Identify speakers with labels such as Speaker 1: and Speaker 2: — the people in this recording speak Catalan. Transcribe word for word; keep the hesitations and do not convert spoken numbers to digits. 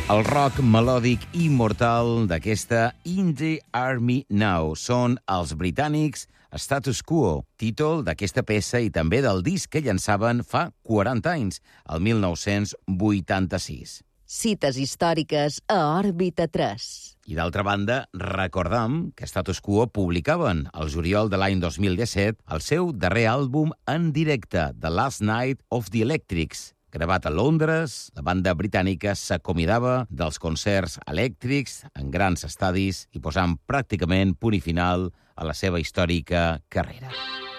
Speaker 1: El rock melòdic immortal d'aquesta In the Army Now són els britànics Status Quo, títol d'aquesta peça i també del disc que llançaven fa quaranta anys, el mil nou-cents vuitanta-sis.
Speaker 2: Cites històriques a Òrbita tres.
Speaker 1: I d'altra banda, recordam que Status Quo publicaven el juliol de l'any dos mil disset el seu darrer àlbum en directe, The Last Night of the Electrics. Gravat a Londres, la banda britànica s'acomiadava dels concerts elèctrics en grans estadis i posant pràcticament punt i final a la seva històrica carrera.